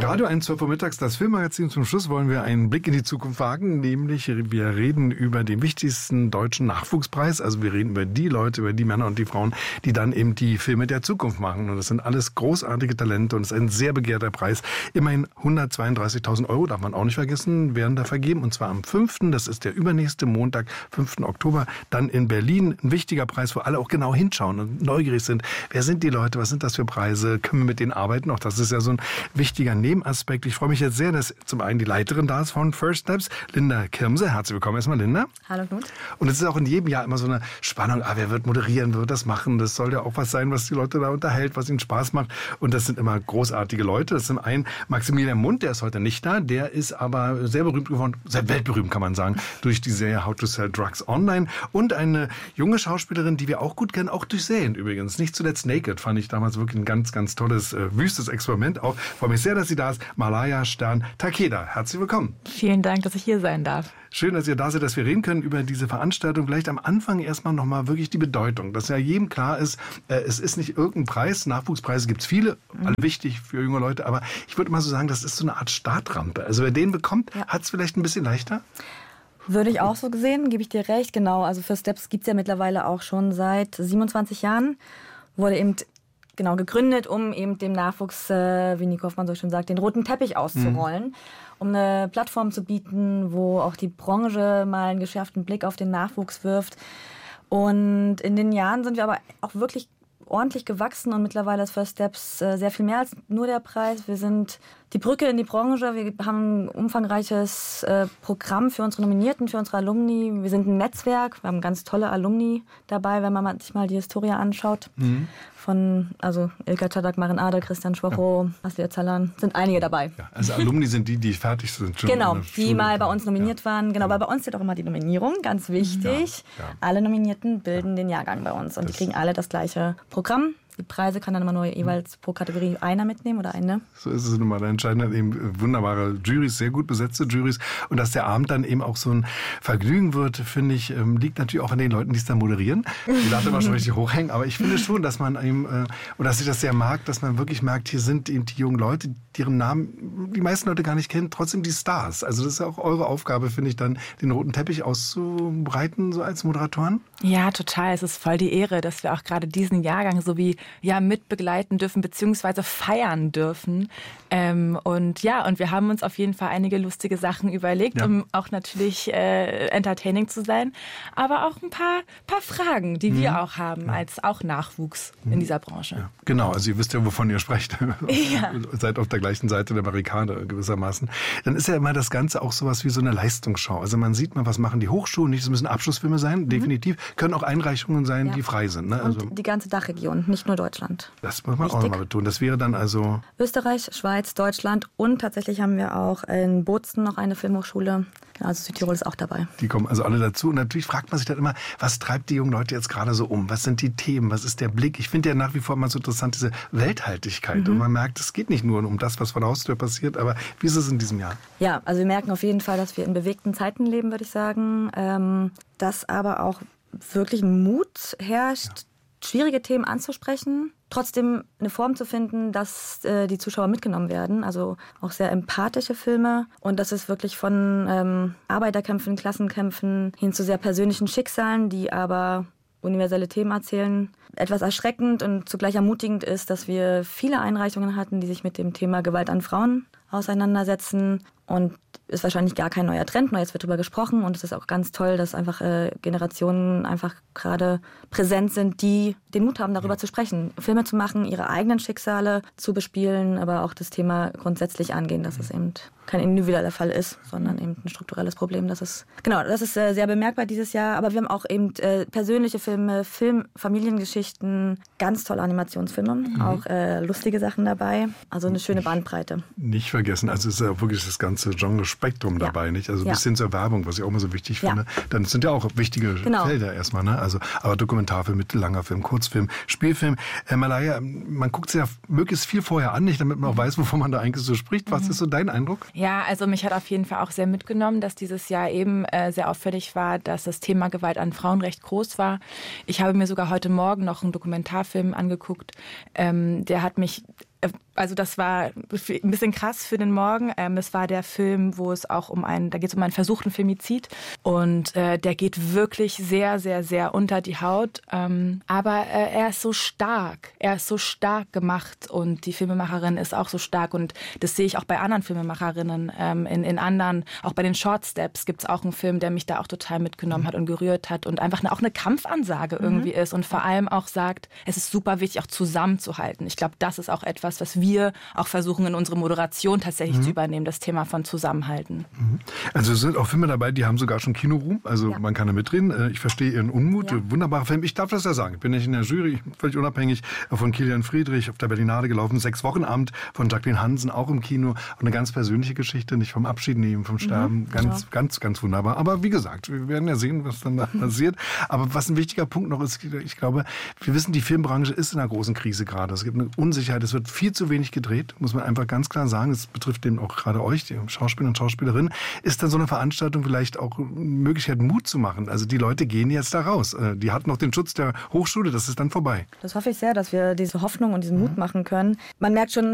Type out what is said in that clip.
Radio 1, 12 Uhr mittags, das Filmmagazin. Zum Schluss wollen wir einen Blick in die Zukunft wagen, nämlich wir reden über den wichtigsten deutschen Nachwuchspreis. Also wir reden über die Leute, über die Männer und die Frauen, die dann eben die Filme der Zukunft machen. Und das sind alles großartige Talente und es ist ein sehr begehrter Preis. Immerhin 132.000 Euro, darf man auch nicht vergessen, werden da vergeben. Und zwar am 5., das ist der übernächste Montag, 5. Oktober, dann in Berlin. Ein wichtiger Preis, wo alle auch genau hinschauen und neugierig sind. Wer sind die Leute? Was sind das für Preise? Können wir mit denen arbeiten? Auch das ist ja so ein wichtiger Nebenaspekt. Ich freue mich jetzt sehr, dass zum einen die Leiterin da ist von First Steps, Linda Kirmse. Herzlich willkommen erstmal, Linda. Hallo, Knut. Und es ist auch in jedem Jahr immer so eine Spannung. Wer wird moderieren, wer wird das machen? Das soll ja auch was sein, was die Leute da unterhält, was ihnen Spaß macht. Und das sind immer großartige Leute. Das sind ein Maximilian Mundt, der ist heute nicht da. Der ist aber sehr berühmt geworden, sehr weltberühmt kann man sagen, durch die Serie How to Sell Drugs Online. Und eine junge Schauspielerin, die wir auch gut kennen, auch durch Serien übrigens. Nicht zuletzt Naked fand ich damals wirklich ein ganz, ganz tolles, wüstes Experiment. Auch freue mich sehr, dass sie da ist. Malaya Stern Takeda. Herzlich willkommen. Vielen Dank, dass ich hier sein darf. Schön, dass ihr da seid, dass wir reden können über diese Veranstaltung. Vielleicht am Anfang erstmal nochmal wirklich die Bedeutung, dass ja jedem klar ist, es ist nicht irgendein Preis. Nachwuchspreise gibt es viele, alle wichtig für junge Leute. Aber ich würde mal so sagen, das ist so eine Art Startrampe. Also wer den bekommt, hat es vielleicht ein bisschen leichter? Würde ich auch so gesehen, gebe ich dir recht. Genau, also First Steps gibt es ja mittlerweile auch schon seit 27 Jahren. Wurde eben gegründet, um eben dem Nachwuchs, wie Nico Hoffmann so schön sagt, den roten Teppich auszurollen, um eine Plattform zu bieten, wo auch die Branche mal einen geschärften Blick auf den Nachwuchs wirft. Und in den Jahren sind wir aber auch wirklich ordentlich gewachsen und mittlerweile ist First Steps sehr viel mehr als nur der Preis. Wir sind die Brücke in die Branche. Wir haben ein umfangreiches Programm für unsere Nominierten, für unsere Alumni. Wir sind ein Netzwerk. Wir haben ganz tolle Alumni dabei, wenn man sich mal die Historie anschaut. Von Ilka Czadak, Maren Ader, Christian Schwocho, Aslia Zalan, sind einige dabei. Ja, also Alumni sind die fertig sind. Schon genau, die mal bei uns nominiert waren. Genau, weil bei uns steht auch immer die Nominierung, ganz wichtig. Ja. Alle Nominierten bilden den Jahrgang bei uns und die kriegen alle das gleiche Programm. Die Preise kann dann immer nur jeweils pro Kategorie einer mitnehmen oder eine. So ist es nun mal. Da entscheiden eben wunderbare Jurys, sehr gut besetzte Jurys. Und dass der Abend dann eben auch so ein Vergnügen wird, finde ich, liegt natürlich auch an den Leuten, die es dann moderieren. Die darf immer schon richtig hochhängen. Aber ich finde schon, dass man eben, und dass ich das sehr mag, dass man wirklich merkt, hier sind eben die jungen Leute, deren Namen die meisten Leute gar nicht kennen, trotzdem die Stars. Also das ist ja auch eure Aufgabe, finde ich, dann den roten Teppich auszubreiten, so als Moderatoren. Ja, total. Es ist voll die Ehre, dass wir auch gerade diesen Jahrgang so wie mitbegleiten dürfen beziehungsweise feiern dürfen. Und wir haben uns auf jeden Fall einige lustige Sachen überlegt, um auch natürlich entertaining zu sein, aber auch ein paar Fragen, die wir auch haben als auch Nachwuchs in dieser Branche. Ja, genau, also ihr wisst ja, wovon ihr sprecht. Ja. Seid auf der gleichen Seite der Barrikade gewissermaßen. Dann ist ja immer das Ganze auch sowas wie so eine Leistungsschau. Also man sieht mal, was machen die Hochschulen. Nicht, es müssen Abschlussfilme sein, definitiv. Können auch Einreichungen sein, die frei sind. Ne? Also und die ganze Dachregion, nicht nur Deutschland. Das muss man auch nochmal betonen. Das wäre dann also Österreich, Schweiz, Deutschland und tatsächlich haben wir auch in Bozen noch eine Filmhochschule. Also Südtirol ist auch dabei. Die kommen also alle dazu. Und natürlich fragt man sich dann immer, was treibt die jungen Leute jetzt gerade so um? Was sind die Themen? Was ist der Blick? Ich finde ja nach wie vor immer so interessant, diese Welthaltigkeit. Und man merkt, es geht nicht nur um das, was vor der Haustür passiert. Aber wie ist es in diesem Jahr? Ja, also wir merken auf jeden Fall, dass wir in bewegten Zeiten leben, würde ich sagen. Dass aber auch wirklich Mut herrscht, schwierige Themen anzusprechen, trotzdem eine Form zu finden, dass die Zuschauer mitgenommen werden. Also auch sehr empathische Filme. Und das ist wirklich von Arbeiterkämpfen, Klassenkämpfen hin zu sehr persönlichen Schicksalen, die aber universelle Themen erzählen. Etwas erschreckend und zugleich ermutigend ist, dass wir viele Einreichungen hatten, die sich mit dem Thema Gewalt an Frauen auseinandersetzen. Und ist wahrscheinlich gar kein neuer Trend, nur jetzt wird darüber gesprochen. Und es ist auch ganz toll, dass einfach Generationen einfach gerade präsent sind, die den Mut haben, darüber zu sprechen, Filme zu machen, ihre eigenen Schicksale zu bespielen, aber auch das Thema grundsätzlich angehen, dass es eben kein individueller Fall ist, sondern eben ein strukturelles Problem. Das ist sehr bemerkbar dieses Jahr. Aber wir haben auch eben persönliche Filme, Familiengeschichten, ganz tolle Animationsfilme, auch lustige Sachen dabei. Also eine schöne Bandbreite. Nicht vergessen, also es ist ja wirklich das ganze Genre-Spektrum dabei, nicht? Also bis hin zur Werbung, was ich auch immer so wichtig finde. Dann sind ja auch wichtige Felder erstmal, ne? Also, aber Dokumentarfilm, mittellanger Film, Kurzfilm, Spielfilm. Malaya, man guckt sich ja möglichst viel vorher an, nicht, damit man auch weiß, wovon man da eigentlich so spricht. Was ist so dein Eindruck? Ja, also mich hat auf jeden Fall auch sehr mitgenommen, dass dieses Jahr eben sehr auffällig war, dass das Thema Gewalt an Frauen recht groß war. Ich habe mir sogar heute Morgen noch einen Dokumentarfilm angeguckt. Der hat mich Also das war ein bisschen krass für den Morgen. Es war der Film, wo es auch da geht es um einen versuchten Femizid. Und der geht wirklich sehr, sehr, sehr unter die Haut. Aber er ist so stark. Er ist so stark gemacht. Und die Filmemacherin ist auch so stark. Und das sehe ich auch bei anderen Filmemacherinnen. In anderen, auch bei den Short Steps gibt es auch einen Film, der mich da auch total mitgenommen hat und gerührt hat. Und einfach auch eine Kampfansage irgendwie ist. Und vor allem auch sagt, es ist super wichtig, auch zusammenzuhalten. Ich glaube, das ist auch etwas, was wir auch versuchen, in unsere Moderation tatsächlich zu übernehmen, das Thema von Zusammenhalten. Also es sind auch Filme dabei, die haben sogar schon Kinoruhm, also man kann da mitreden. Ich verstehe Ihren Unmut, wunderbarer Film. Ich darf das ja sagen, ich bin nicht in der Jury, völlig unabhängig, von Kilian Friedrich auf der Berlinale gelaufen, 6-Wochenabend von Jacqueline Hansen, auch im Kino. Und eine ganz persönliche Geschichte, nicht vom Abschied nehmen, vom Sterben, ganz wunderbar. Aber wie gesagt, wir werden ja sehen, was dann da passiert. Aber was ein wichtiger Punkt noch ist, ich glaube, wir wissen, die Filmbranche ist in einer großen Krise gerade. Es gibt eine Unsicherheit, es wird viel zu wenig gedreht, muss man einfach ganz klar sagen. Das betrifft eben auch gerade euch, die Schauspieler und Schauspielerinnen. Ist dann so eine Veranstaltung vielleicht auch eine Möglichkeit, Mut zu machen? Also die Leute gehen jetzt da raus. Die hatten noch den Schutz der Hochschule, das ist dann vorbei. Das hoffe ich sehr, dass wir diese Hoffnung und diesen Mut machen können. Man merkt schon,